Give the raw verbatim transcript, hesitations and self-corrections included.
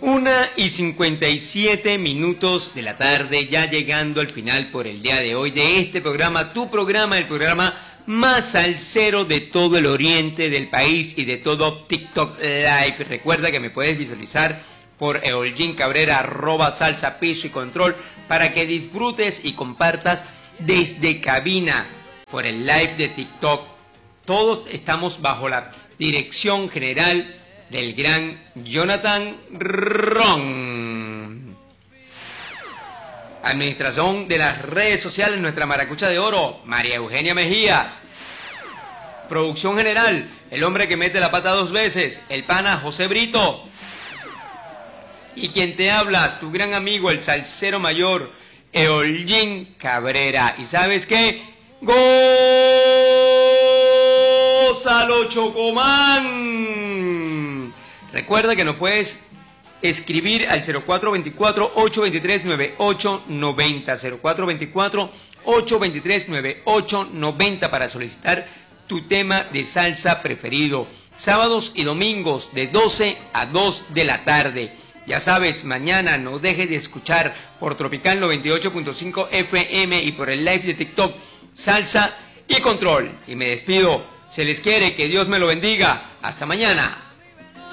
Una y cincuenta y siete minutos de la tarde, ya llegando al final por el día de hoy de este programa, tu programa, el programa más salsero de todo el oriente del país y de todo TikTok Live. Recuerda que me puedes visualizar por Eolgin Cabrera, arroba salsa, piso y control, para que disfrutes y compartas desde cabina por el live de TikTok. Todos estamos bajo la dirección general del gran Jonathan Ron. Administración de las redes sociales, nuestra maracucha de oro, María Eugenia Mejías. Producción general, el hombre que mete la pata dos veces, el pana José Brito. Y quien te habla, tu gran amigo, el salsero mayor, Eolgin Cabrera. ¿Y sabes qué? ¡Gózalo, Chocomán! Recuerda que nos puedes escribir al cero cuatro dos cuatro, ocho dos tres, nueve ocho nueve cero, cero cuatro dos cuatro, ocho dos tres, nueve ocho nueve cero para solicitar tu tema de salsa preferido. Sábados y domingos de doce a dos de la tarde. Ya sabes, mañana no dejes de escuchar por Tropical noventa y ocho punto cinco F M y por el live de TikTok Salsa y Control. Y me despido. Se les quiere, que Dios me lo bendiga. Hasta mañana.